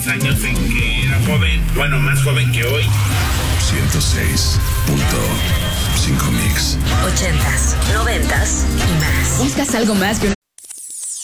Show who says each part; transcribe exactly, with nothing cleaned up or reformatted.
Speaker 1: Años en que era joven, bueno, más joven que hoy.
Speaker 2: ciento seis punto cinco Mix.
Speaker 3: Ochentas, noventas y más.
Speaker 4: ¿Buscas algo más que